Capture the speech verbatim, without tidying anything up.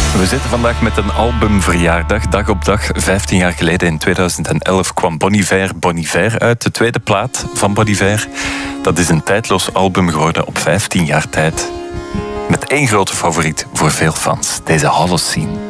We zitten vandaag met een albumverjaardag. Dag op dag, vijftien jaar geleden in tweeduizend elf kwam Bon Iver Bon Iver uit. De tweede plaat van Bon Iver. Dat is een tijdloos album geworden op vijftien jaar tijd. Met één grote favoriet voor veel fans. Deze Holocene.